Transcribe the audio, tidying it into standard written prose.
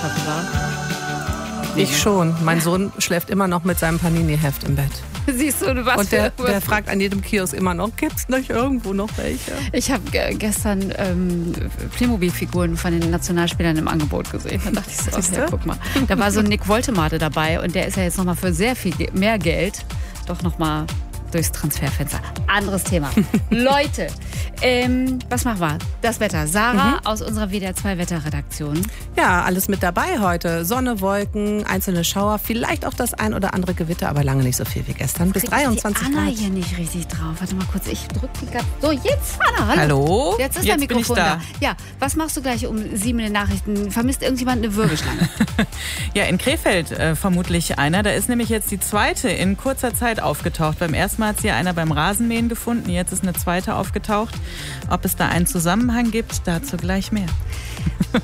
Ich schon. Mein Sohn schläft immer noch mit seinem Panini-Heft im Bett. Siehst du, was Und der fragt an jedem Kiosk immer noch, gibt's nicht irgendwo noch welche? Ich habe gestern Playmobil-Figuren von den Nationalspielern im Angebot gesehen. Da dachte ich so, ja, guck mal. Da war so ein Nick Woltemade dabei und der ist ja jetzt nochmal für sehr viel mehr Geld doch nochmal durchs Transferfenster. Anderes Thema. Leute, was machen wir? Das Wetter. Sarah aus unserer WDR 2 Wetterredaktion. Ja, alles mit dabei heute. Sonne, Wolken, einzelne Schauer, vielleicht auch das ein oder andere Gewitter, aber lange nicht so viel wie gestern. Bis 23 Anna Grad. hier nicht richtig drauf. Warte mal kurz, ich drücke die gerade. So, jetzt, Anna, hallo. Hallo? Jetzt ist dein Mikrofon da. Ja, was machst du gleich um 7 in den Nachrichten? Vermisst irgendjemand eine Wirbelschlange? Ja, in Krefeld vermutlich einer. Da ist nämlich jetzt die zweite in kurzer Zeit aufgetaucht. Beim ersten Mal hat sie ja einer beim Rasenmähen gefunden. Jetzt ist eine zweite aufgetaucht. Ob es da einen Zusammenhang gibt, dazu gleich mehr.